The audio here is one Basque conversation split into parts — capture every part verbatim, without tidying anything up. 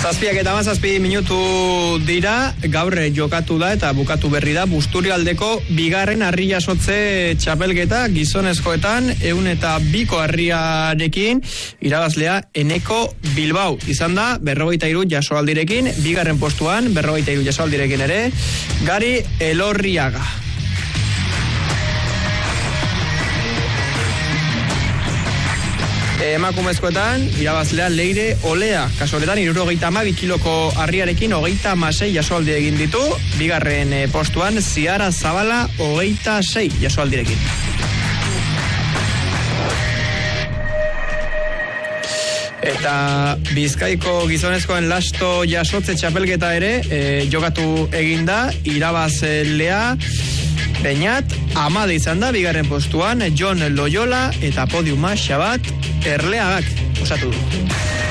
Zazpiak eta mazazpi minutu dira, gaur jokatu da eta bukatu berri da Busturialdeko bigarren harri jasotze txapelketa gizonezkoetan ehun eta biko harriarekin irabazlea Eneko Bilbao. Izan da, berrogeita hiru jasoaldirekin, bigarren postuan, berrogeita hiru jasoaldirekin ere, Gari Elorriaga. Emakumezkoetan, irabazlea Leire Olea. Kasoletan, hirurogeita hamabi kiloko harriarekin hogeita hamasei jasoaldi egin ditu. Bigarren postuan, Ziara Zabala hogeita sei jasoaldirekin. Eta Bizkaiko gizonezkoen lasto jasotze txapelketa ere e, jokatu eginda, irabazlea Beñat Amade izan da, bigarren postuan Jon Loyola eta podiuma Xabat Erleagak osatu du.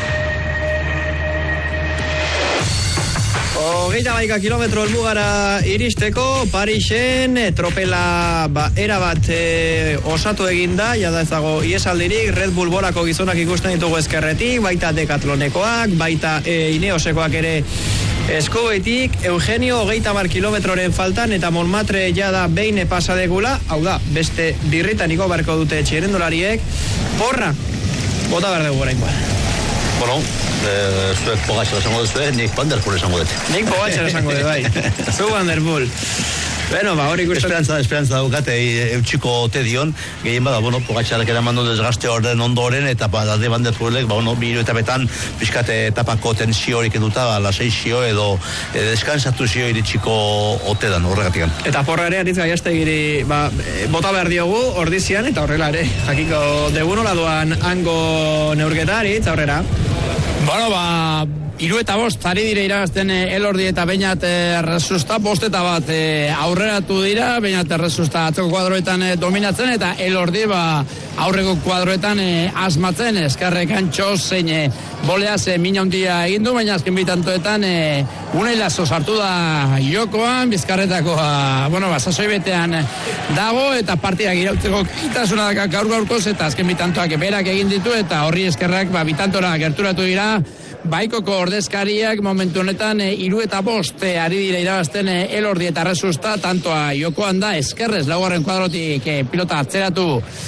Hogeita maika kilometro helmugara iristeko, Parisen tropela ba, erabat e, osatu eginda, jada ez dago iesaldirik, Red Bull bolako gizonak ikusten ditugu ezkerretik, baita Decatlonekoak, baita e, Ineosekoak ere eskubetik, Eugenio hogeita mar kilometroren faltan eta Monmatre jada behin pasadegula, hau da, beste birritaniko barko dute txirendolariek, porra, bota behar dugu orain bar. Bueno, eh, zuek Pogačar esango duzu, nik Van der Poel esango dut. Nik Pogačar esango dut, bai. Zu Van der Poel. Bueno, ba, hori ikusten... Esperantza, esperantza daukate, eutxiko ote dion, gehien bada, bueno, Pogačarek eraman du desgaste horren ondoren, eta ba, alde Van der Poelek, ba, bueno, biru etapetan, pixkate etapako tentsio horik eduta, ba, lasei zio edo e, deskansatu zio iritsiko ote dan, horregatikan. Eta porra ere, aritz gaiaztegiri, ba, bota behar diogu, ordizian, eta horrela ere, jakiko degun hola duan hango neurketa, aritz, aurrera. Bueno, ba, hiru eta bost, ari dire irabazten Elordi eta Beñat Erresusta, bost eta bat e, aurreratu dira, Beñat Erresusta atzeko kuadroetan e, dominatzen, eta Elordi ba, aurreko kuadroetan e, asmatzen, eskarrek antxo zein e, boleaz e, mina hundia egindu, baina azken bitantoetan e, unai lazo sartu da jokoan, bizkarretakoa, bueno, ba, sasoi betean dago, eta partidak irautzeko kitasuna da gaur gaurkoz, eta azken bitantoak berak egin ditu, eta horri eskerrak ba, bitantora gerturatu dira, Baikoko ordezkariak momentu honetan hiru eta bost e, ari dira irabazten e, Elordi eta Erresusta, tantoa jokoan da eskerrez laugarren kuadrotik e, pilota atzeratu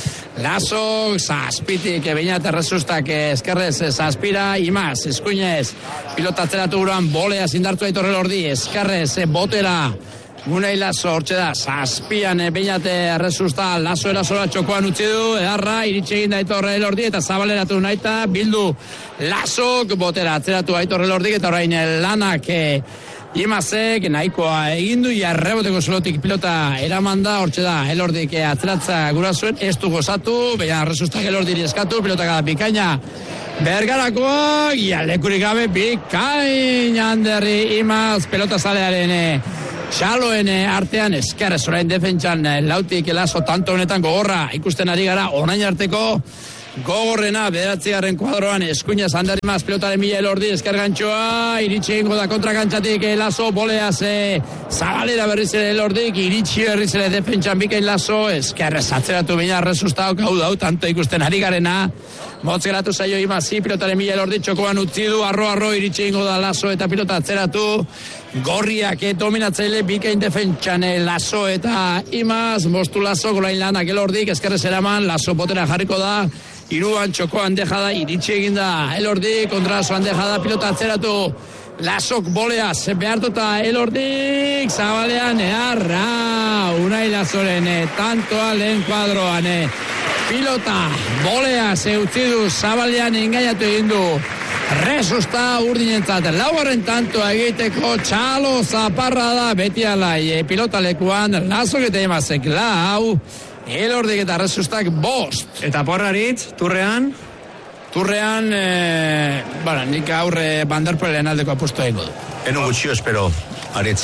Lazo, zazpitik, Beñat Erresustak eskerrez zazpira, imaz, eskuinez, pilota atzeratu buruan, bolea zindartu aitorre Elordi, eskerrez, botera, Unai Lazo, hortxe da, zazpian Beñat Erresusta, Lazo erasola txokoan utzi du, edarra, iritsi egin da aitorre Elordi, eta zabaleratu naita, bildu Lazok, botera atzeratu aitorre Elordi, eta orain lanak e, imazek, nahikoa egindu, jarreboteko zulotik pilota eramanda, hortxe da, Elordik atzeratza gura zuen, ez du gozatu, Beñat Erresustak Elordiri eskatu, pilota kada bikaina, Bergarakoa, ialekurik gabe, bikain, handerri imaz, pelota zalearen e, Xaloen artean eskerrez orain defentsan lautik Lazo tanto honetan gogorra ikusten ari gara orain arteko gogorrena bederatzigarren kuadroan eskuinaz handari maz pilotaren mila Elordi eskergantxoa iritsi egingo da kontrakantzatik Lazo boleaz e, zabalera berriz ere Elordik iritsi berriz ere defentsan bikain Lazo eskerrez atzeratu Beñat Erresusta hau dau tanto ikusten ari garena motz geratu zaio imazi pilotaren mila Elordi txokoan utzi du arro-arro iritsi egingo da Lazo eta pilota atzeratu Gorriak eh, dominatzaile bikain defentsan eh, Lazo eta imaz, mostu Lazo golain lanak Elordik, eskerrez eraman, Lazo botera jarriko da, iruan txokoan dejada, iritsi eginda Elordik, kontra Lazoan dejada, pilota atzeratu, Lazok boleaz, behartuta Elordik, zabalean, earra, Unai Lazoren, eh, tantoa lehen kuadroan, eh, pilota, boleaz, eh, utzi du, zabalean engainatu egin du, Erresusta urdinentzat, laugarren tantoa egiteko txalo zaparra da beti alai, e, pilota lekuan, Lazok eta emazek lau, Elordik eta Erresustak bost. Eta porraritz, turrean? Turrean, e, bara, nik aurre Van der Poelen aldeko apustu egingo du. Eno gutxio espero, aritz.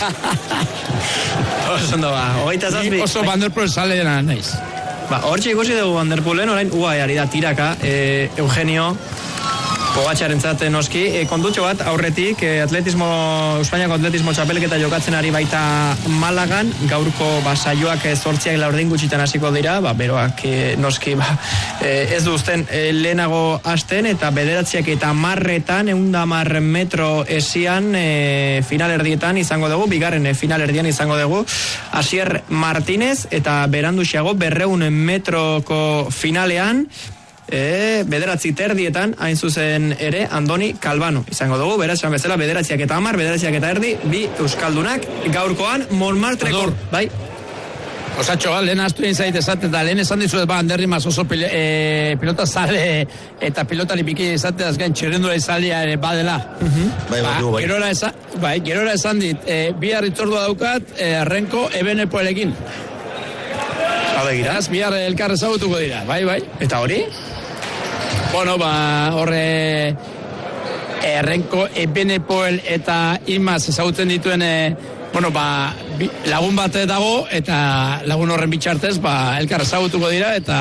Oso ondo ba, hogeita zazpi. Oso Van der Poel sale dena naiz. Ba, hortxe ikusi dugu Van der Poelen, orain, uai, ari da tiraka, e, Eugenio, Pogačarentzat noski, e, kontutxo bat aurretik e, atletismo, Espainiako atletismo txapelketa jokatzen ari baita Malagan, gaurko ba, saioak zortziak laurdin gutxitan hasiko dira, ba, beroak e, noski ba, e, ez duzten e, lehenago hasten, eta bederatziak eta marretan, eunda mar metro esian e, finalerdietan izango dugu, bigarren e, finalerdian izango dugu, Asier Martínez, eta beranduxiago berreun metroko finalean, E, bederatzi terdietan, hain zuzen ere, Andoni Calvano izango dugu, beraz, esan bezala, bederatziak eta amar, bederatziak eta erdi, bi euskaldunak, gaurkoan, Montmartreko, bai? Osatxo, lehen astu egin zaite esate, eta lehen esan dizuet, ba, Anderri maz oso pil, e, pilota zale eta pilotari biki esate, azgain txerrendura izalia ere badela. Uh-huh. Bai, ba, bai, bai. Gerora esan, bai, gerora esan dit, e, bi harritzordua daukat, e, Renko Ebenepoelekin. Alegira. Beraz, bihar elkar ezagutuko dira, bai, bai. Eta hori? Bueno, ba, horre Errenko Ebenepoel eta Imaz ezagutzen dituen e, bueno, ba, bi, lagun bat dago eta lagun horren bitxartez ba, elkar ezagutuko dira eta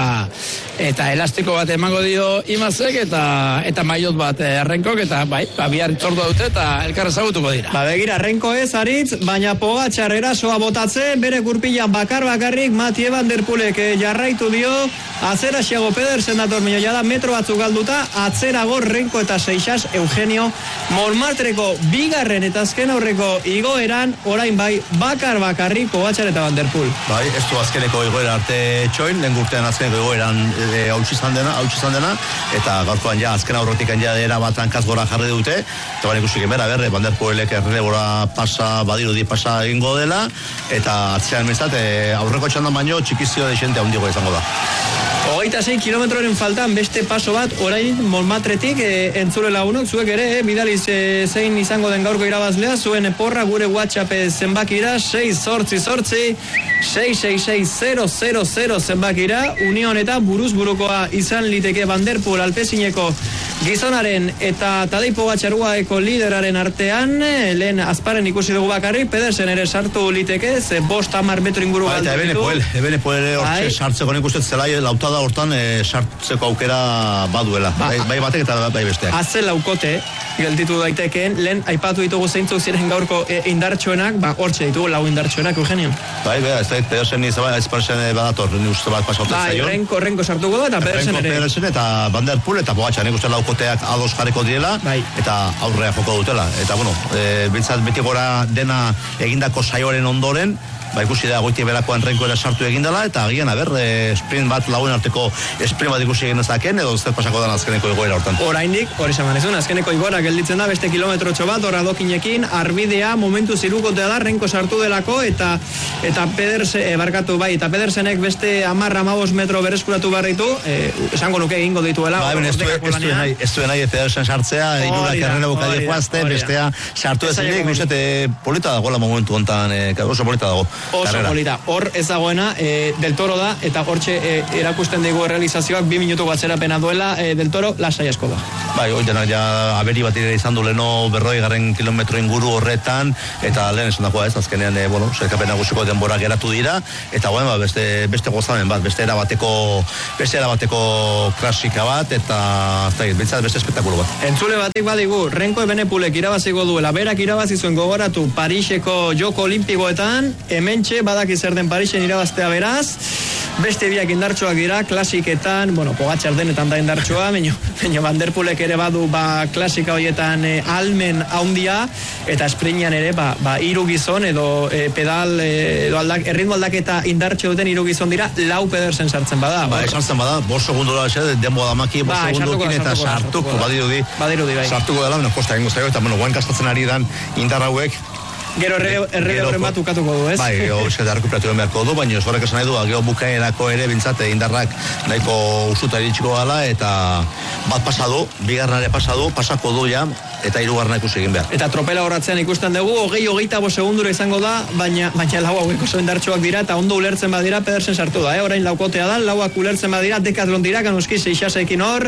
eta elastiko bat emango dio Imazek eta eta maiot bat Errenkok eta bai, ba, bihar itzordua dute eta elkar ezagutuko dira. Ba, begira, Errenko ez, aritz, baina Pogačar erasoa botatzen, bere gurpilan bakar bakarrik Mathieu van der Poelek jarraitu dio, atzera Xiago Pedersen dator mino jada metro batzuk galduta, atzerago Renko eta Seixas Eugenio Montmartreko bigarren eta azken aurreko igoeran, orain bai, bakar bakarrik Pogačar eta Van der Poel. Bai, ez du azkeneko igoera arte txoin, lehen gurtean azkeneko igoeran e, hautsi izan dena, hautsi izan dena, eta gaurkoan ja, azken aurretik ja era bat hankaz gora jarri dute, eta baina ikusi gemera, berre, Van der Poelek errebora pasa, badirudi pasa egingo dela, eta atzean mestat, e, aurreko txandan baino, txikizio de xente handigo izango da. Hogeita sei kilometroren faltan beste paso bat, orain Montmartretik e, entzule lagunok, zuek ere, e, bidaliz e, zein izango den gaurko irabazlea, zuen porra gure WhatsApp zenbakira, sei zortzi zortzi, sei sei sei zero zero zero zenbakira, union eta buruz burukoa izan liteke Van der Poel alpezineko gizonaren eta Tadej Pogačaruaeko lideraren artean, lehen azparen ikusi dugu bakarrik, Pedersen ere sartu liteke, ze bost hamar metro inguru galdu ditu. Eta Ebenepoel, Ebenepoel ere hortxe sartzeko nik uste zelai, lauta da hortan e, sartzeko aukera baduela, ba, bai, bai batek eta bai besteak. Aze laukote, gelditu daitekeen, lehen aipatu ditugu zeintzuk ziren gaurko e, indartxoenak, ba hortxe ditugu lau indartxoenak, Eugenio. Bai, bai, ez da, Pedersen izabal, ez Pedersen badator, ni uste bat pasauten bai, zaion. Renko, Renko sartuko da, eta Pedersen ere. Pedersen eta Van der Poel eta Pogačar, nik uste laukoteak ados jarriko direla, bai. Eta aurrea joko dutela. Eta, bueno, e, bintzat beti gora dena egindako saioaren ondoren, ba ikusi da goiti berakoan Renko era sartu egindela, eta agian, aber, e, sprint bat lagun arteko sprint bat ikusi egin dezaken, edo zer pasako da azkeneko igoera hortan. Oraindik, hori zamanezun, azkeneko igoera gelditzen da, beste kilometrotxo bat, hor adokinekin, arbidea, momentu zirukotea da, Renko sartu delako, eta eta Pedersen, e, barkatu bai, eta Pedersenek beste amarra amabos metro bereskuratu barritu, e, esango nuke egingo dituela. Ba, ben, ez duen nahi, ez duen nahi, Pedersen sartzea, inurak errene bukadi joazte, bestea sartu ezinik, nuzete polita dagoela momentu hontan, e, oso polita dago. Oso Carrera. polita, hor ez dagoena e, Del Toro da, eta hortxe e, erakusten dugu realizazioak bi minutu atzerapena duela, e, Del Toro lasai asko da. Bai, hori denak ja aberi bat ere izan du leno berroi garren kilometro inguru horretan, eta lehen esan dagoa ez, azkenean, e, bueno, zerkapen nagusiko denbora geratu dira, eta guen, ba, beste, beste gozamen bat, beste erabateko, beste erabateko klasika bat, eta bintzat beste espektakulo bat. Entzule batik badigu, Renko Ebenepoelek irabaziko duela, berak irabazi zuen gogoratu Pariseko Joko Olimpikoetan, hementxe badaki zer den Parisen irabaztea beraz, beste biak indartxoak dira, klasiketan, bueno, Pogačar denetan da indartxoa, baina Van der Poelek ere badu ba, klasika horietan e, almen haundia, eta esprinean ere ba, ba, hiru gizon edo e, pedal e, edo aldak, erritmo aldaketa indartxo duten hiru gizon dira, lau Pedersen sartzen bada. Ba, sartzen bada, bost segundura denbo damaki, bost ba, segundukin eta sartuko, badirudi, badirudi bai. Sartuko dela, bueno, kosta egingo zaio, eta bueno, guain kastatzen ari dan indar hauek, Gero errege horren bat ukatuko du, ez? Bai, hori da rekuperatu beharko du, baina horrek esan nahi du, gero bukaerako ere bintzate indarrak nahiko usuta iritsiko gala, eta bat pasadu, bigarren ere pasadu, pasako du ja, eta hirugarrena ikusi egin behar. Eta tropela horratzean ikusten dugu, hogei hogeita bo segundura izango da, baina, baina lau hauek oso indartxoak dira, eta ondo ulertzen badira, Pedersen sartu da, eh? Orain laukotea da, lauak ulertzen badira, Decathlon dira, kanuski seixasekin hor,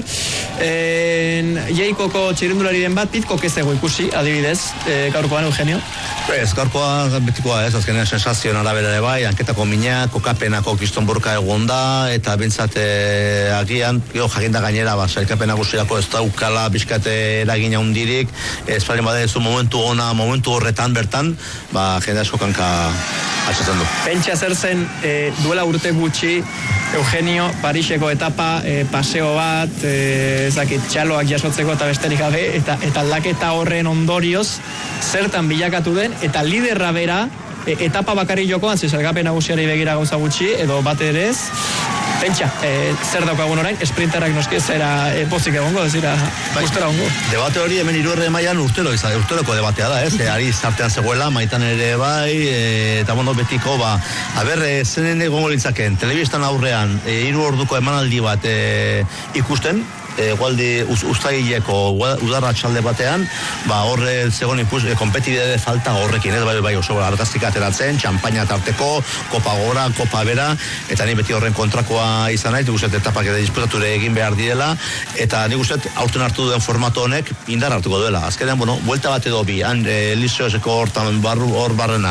en, Jeikoko txirindulariren bat, pitko kezego ikusi, adibidez, e, gaurkoan Eugenio. Bai, ez gaurkoa betikoa ez, azkenean sensazioen arabera ere bai, anketako mina, kokapenako kiston borka egon da, eta bintzat e, agian, jo, jakinda gainera, ba, sailkapen nagusirako ez daukala bizkate eragina hundirik, ez bali badezu momentu ona, momentu horretan bertan, ba, jende asko kanka atxatzen du. Pentsa zer zen, e, duela urte gutxi, Eugenio, Pariseko etapa, e, paseo bat, e, ezakit, txaloak jasotzeko eta besterik gabe, eta, eta aldaketa horren ondorioz, zertan bilakatu den, eta liderra bera, e, etapa bakarri jokoan, zizalgapen nagusiari begira gauza gutxi, edo bat ere ez, pentsa, e, zer daukagun orain, esprinterak noski zera e, pozik egongo, ez dira, gustera ongo. Debate hori hemen hirugarren mailan urtero, urteroko debatea da, ez? E, ari zartean zegoela, maitan ere bai, e, eta bueno, betiko, ba, haber, e, zenen egongo litzaken, telebistan aurrean, e, hiru orduko emanaldi bat e, ikusten, egualdi uz, ustaileko udarra txalde batean, ba horre zegoen ikus, e, kompetibide falta horrekin, ez bai, bai oso argaztik ateratzen, txampaina tarteko, kopa gora, kopa bera, eta ni beti horren kontrakoa izan nahi, nik uste etapak edo disputature egin behar direla, eta nik uste aurten hartu duen formato honek indar hartuko duela. Azkenean, bueno, buelta bat edo bi, han, e, Eliseoseko hortan barru, hor barrena,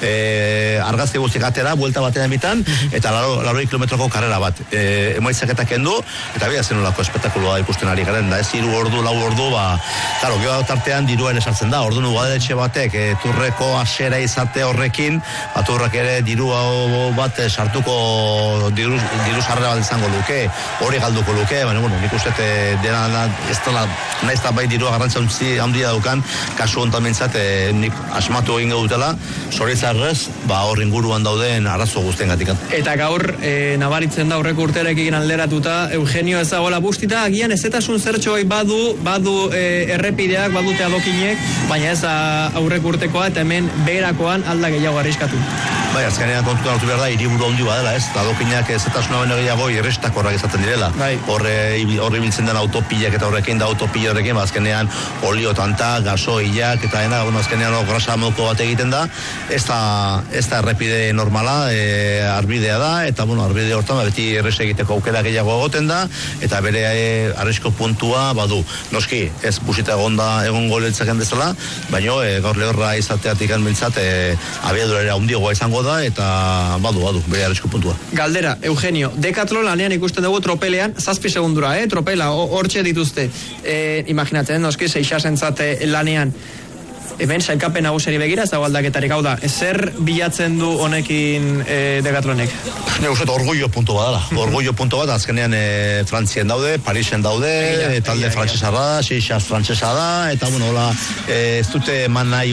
e, argazki guztik atera, buelta batean bitan, eta laro, laroi kilometroko karrera bat. E, Emoitzaketak kendu, eta bia zenolako espektakuloa ikusten ari garen da, ez hiru ordu, lau ordu, ba, claro, gero tartean dirua ere sartzen da, ordu udaletxe batek, e, turreko asera izate horrekin, ba, turrak ere dirua bat e, sartuko diru, diru sarrera bat izango luke, hori galduko luke, baina, bueno, nik uste dena, ez da, nahiz da bai dirua garrantza handia daukan, kasu honetan bintzat, e, nik asmatu egin dutela, zoritzarrez, ba, hor inguruan dauden arazo guztien gatikan. Eta gaur, e, nabaritzen da horreko urtearekin alderatuta, Eugenio ezagola bustita, agian ezetasun zertxoi badu, badu e, errepideak, badute adokinek, baina ez aurrek urtekoa eta hemen beherakoan alda gehiago arriskatu. Bai, azkenean kontutan hartu behar da, hiriburu handi badela, ez? Adokinak ezetasuna baino gehiago irrestakorrak izaten direla. Bai. Horre horri biltzen den autopilak eta horrekin da autopila horrekin, ba, azkenean olio tanta, gasoilak eta dena, bueno, azkenean grasa moduko bat egiten da, ez da, ez da errepide normala, e, arbidea da, eta bueno, arbide hortan, ba, beti errez egiteko aukera gehiago egoten da, eta bere e, arrisko puntua badu. Noski, ez busita egonda egon goletzaken bezala, baino e, gaur lehorra izateatik anbiltzat, e, abiadurera handiagoa izango da, eta badu, badu, bere arrisko puntua. Galdera, Eugenio, Decathlon lanean ikusten dugu tropelean, zazpi segundura, eh? Tropela, hortxe dituzte. E, imaginatzen, noski, seixasentzat lanean. Hemen sailkapen nagusiari begira ez dago aldaketarik, hau da, zer bilatzen du honekin e, Decathlonek? Ne uste, orgullo puntu bat dala. Orgullo puntu bat, azkenean e, Frantzien daude, Parisen daude, e, talde frantsesa da, seixas frantsesa da, eta bueno, hola, e, ez dute eman nahi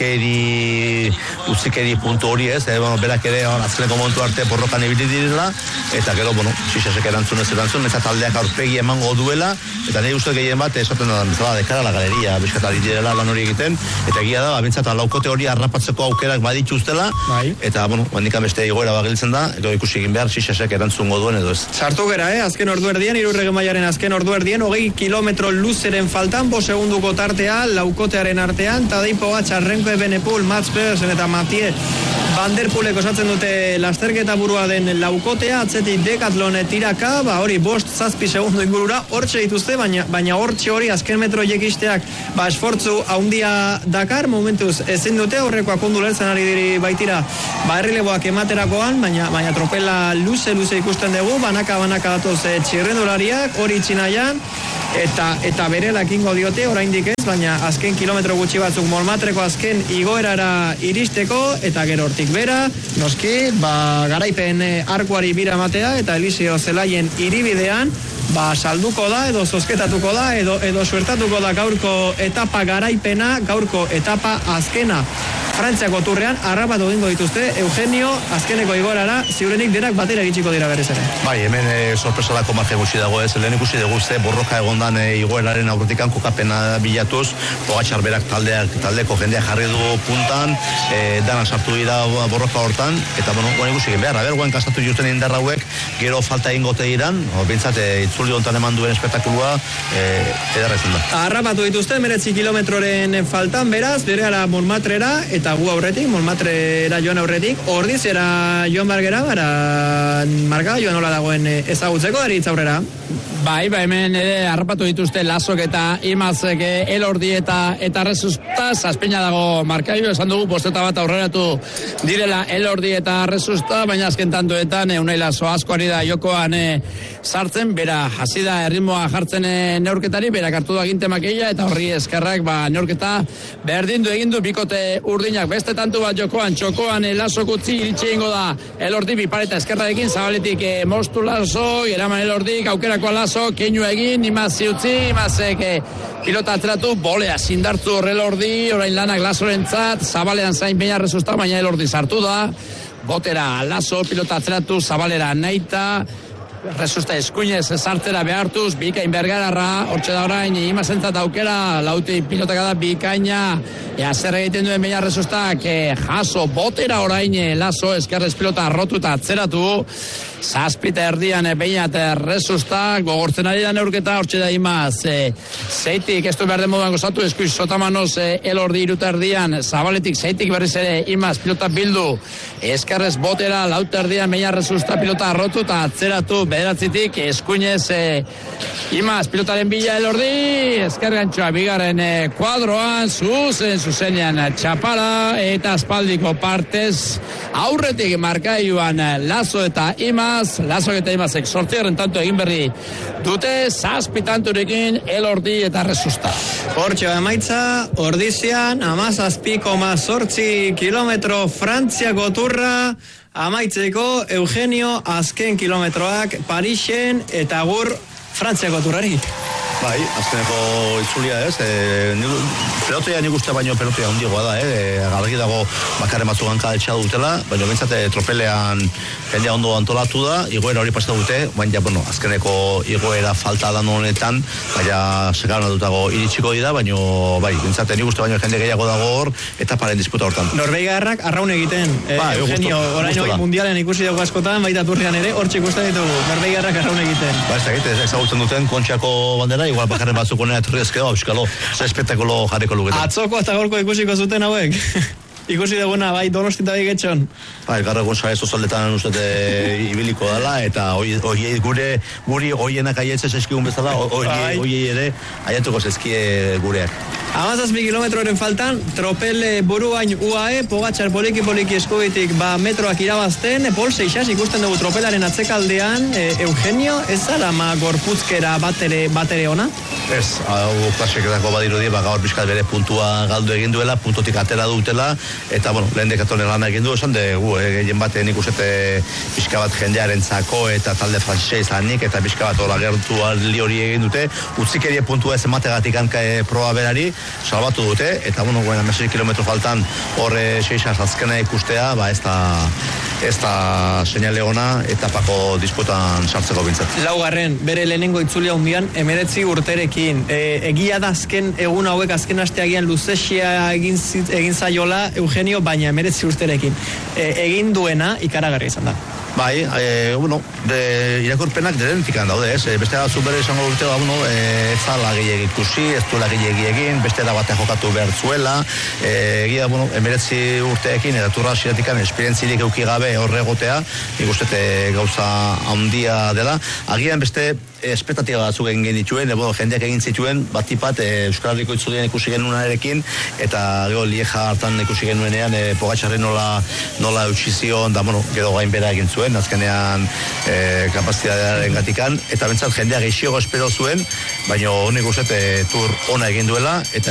utzikeri, utzikeri puntu hori ez, e, bueno, berak ere azkeneko momentu arte borrokan ibili direla, eta gero, bueno, seixasek erantzun ez erantzun, eta taldeak aurpegi emango duela, eta nire uste gehien bat, esaten da, bezala, dekara la galeria, bizkatari direla lan hori egiten, eta egia da, abentzat, laukote hori harrapatzeko aukerak badituztela, bai. Eta, bueno, handikan beste igoera bagiltzen da, edo ikusi egin behar, sixasek erantzungo duen edo ez. Sartu gera, eh? Azken ordu erdien, Irurrege mailaren azken ordu erdien, hogei kilometro luzeren faltan, bo segunduko tartea, laukotearen artean, Tadej Pogačar, Remco Evenepoel, Mats Pedersen eta Mathieu Van der Poelek osatzen dute lasterketa burua den laukotea, atzetik Decathlon tiraka, ba hori bost zazpi segundu ingurura, hortxe dituzte, baina, baina hortxe hori azken metro jekisteak, ba esfortzu haundia dakar, momentuz ezin dute, horrekoak ondu lertzen ari diri baitira, ba herrileboak ematerakoan, baina, baina tropela luze luze ikusten dugu, banaka banaka datoz e, txirrendulariak, hori txinaian, eta eta berela ekingo diote, oraindik ez, baina azken kilometro gutxi batzuk Molmatreko azken igoerara iristeko, eta gero hortik bera, noski, ba, garaipen arkuari bira matea, eta Eliseo Zelaien hiribidean, ba, salduko da, edo zozketatuko da, edo, edo suertatuko da gaurko etapa garaipena, gaurko etapa azkena. Frantziako turrean, harrapatu egingo dituzte, Eugenio, azkeneko igorara, ziurenik denak batera egitxiko dira berez ere. Bai, hemen e, sorpresalako marge gutxi dago ez, lehen ikusi dugu ze borroka egondan e, igoeraren aurretikan kokapena bilatuz, Pogačar berak taldeak, taldeko jendea jarri du puntan, e, dana sartu dira borroka hortan, eta bueno, guen ikusi egin behar, aber, guen kastatu justen indarra hauek, gero falta egingote diran, bintzat, e, itzuli hontan eman duen espektakulua, e, edarrezen da. Harrapatu dituzte, meretzi kilometroren faltan beraz, berehala Molmatrera, eta eta gu aurretik, Molmatrera joan aurretik, ordizera joan bargera, bara marka joan hola dagoen ezagutzeko, eritz aurrera. Bai, ba hemen ere harrapatu dituzte Lasok eta Imazek Elordi eta eta Resusta, zazpina dago markailu, esan dugu posteta bat aurreratu direla Elordi eta Resusta, baina azken tantoetan e, Unai Laso asko ari da jokoan e, sartzen, bera hasi da erritmoa jartzen e, neurketari, bera hartu da ginte makeia eta horri eskerrak ba neurketa berdindu egin du bikote urdinak, beste tantu bat jokoan, txokoan e, Lasok utzi iritsi egingo da Elordi bipareta eskerrarekin, zabaletik e, mostu Laso, eraman Elordik, aukerako Laso, keinu egin, Imazi utzi, Imazek e, pilota atzeratu, bolea sindartzu Elordi, orain lanak Lasorentzat, zabalean zain Peña Resusta, baina Elordi sartu da, botera Laso, pilota atzeratu, zabalera naita, Resusta eskuinez sartzera behartuz, bikain bergararra, hortxe da orain, Imazentzat aukera, lauti pilotak da bikaina, ea zer egiten duen Peña Resustak, e, jaso, botera orain, e, Laso, eskerrez pilota arrotu eta atzeratu, zazpita erdian e, Peña Resustak, gogortzen ari da neurketa, hortxe da Imaz, e, zeitik, ez du behar den moduan gozatu, eskuiz sotamanoz e, Elordi iruta erdian, zabaletik zeitik berriz ere Imaz pilota bildu, eskerrez botera, lauta erdian Peña Resusta pilota arrotu eta atzeratu, bederatzitik, eskuinez e, Imaz pilotaren bila Elordi, eskergantxoa bigarren e, kuadroan, zuzen, zuzenean txapala, eta aspaldiko partez, aurretik markailuan Laso eta Imaz, Laso eta Imazek sortziaren tanto egin berri dute, zazpi tanturekin Elordi eta Resusta. Hortxe emaitza, ordizian, amazazpi koma zortzi kilometro Frantziako turra, amaitzeko Eugenio azken kilometroak Parisen eta gur Frantziako turrari. Bai, azkeneko itzulia ez, e, pelotea nik uste baino pelotea hundigoa da, eh? Galgi dago bakarren batzu ganka etxadu dutela, baina bentsate tropelean jendea ondo antolatu da, igoera hori pasatu dute, baina, bueno, azkeneko igoera falta da honetan, baina sekaron dutago iritsiko dira, baina, bai, bentsate nik uste baino jende gehiago dago hor, eta paren disputa hortan. Norveigarrak arraun egiten, eh, ba, Eugenio, orain hori mundialen ikusi dugu askotan, baita turrian ere, hortxe ikusten ditugu, Norveigarrak arraun egiten. Ba, ez da egite, ezagutzen duten Kontxako bandera, igual bakarren batzuk onera turri ezkeo, euskalo, ze espektakulo jarriko luketen. Atzoko eta gorko ikusiko zuten hauek. Ikusi duguna, bai, Donostita bai getxon. Bai, gara gonsa ez ozaldetan ustete ibiliko dala, eta hori gure, guri hoienak aietzez eskigun bezala, hori ere aiatuko zezkie gureak. Amazazpi kilometroren faltan, tropel buruain U A E, Pogačar poliki-poliki eskubitik ba metroak irabazten, Pol Seixas ikusten dugu tropelaren atzekaldean, e, Eugenio, ez zara ma gorputzkera batere, batere ona? Ez, hau klaseketako badirudi, ba gaur pixkat bere puntua galdu egin duela, puntotik atera dutela, eta, bueno, lehen dekatonen lana egin du, esan de, gu, e, gehien bat nik usete pixka bat jendearen zako, eta talde frantzisei zanik, eta pixka bat hori agertu aldi hori egin dute, utzikerie puntua ez emategatik hanka e, proba berari, salbatu dute, eta, bueno, guen amesei kilometro faltan horre seixas azkena ikustea, ba, ez da, ez da seinale ona, etapako disputan sartzeko bintzat. Laugarren, bere lehenengo itzulia hundian, emeretzi urterekin, e, egia da azken egun hauek azken asteagian luzesia egin, egin zaiola Eugenio, baina emeretzi urterekin. E, egin duena ikaragarri izan da. Bai, e, bueno, de, irakurpenak derentikan daude, ez? E, beste batzu bere esango urte, ba, bueno, e, ez zala gehiagi ikusi, ez duela gehiagi egin, beste da batean jokatu behar zuela, e, egia, bueno, emeretzi urteekin, eta turra xiratikan esperientzirik euki gabe horregotea, ikustete gauza handia dela. Agian beste espektatiba batzuk egin genituen, e, bueno, jendeak egin zituen, batipat, e, Euskal Herriko itzulien ikusi genuenarekin, eta gero Lieja hartan ikusi genuenean, e, Pogačarri nola, nola eutxizion, da, bueno, gero gainbera egin zuen, azkenean e, kapazitatearen gatikan, eta bentsat jendea geixiogo espero zuen, baina honek uste tur ona egin duela, eta